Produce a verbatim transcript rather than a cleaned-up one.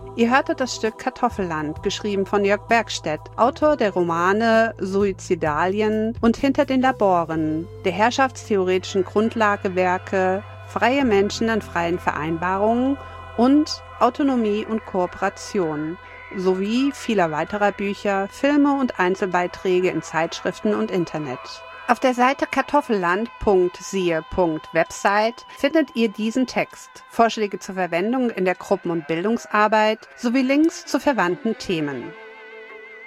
Ihr hörtet das Stück Kartoffelland, geschrieben von Jörg Bergstedt, Autor der Romane Suizidalien und Hinter den Laboren, der herrschaftstheoretischen Grundlagewerke Freie Menschen an freien Vereinbarungen und Autonomie und Kooperation, sowie vieler weiterer Bücher, Filme und Einzelbeiträge in Zeitschriften und Internet. Auf der Seite kartoffelland punkt siehe punkt website findet ihr diesen Text, Vorschläge zur Verwendung in der Gruppen- und Bildungsarbeit sowie Links zu verwandten Themen.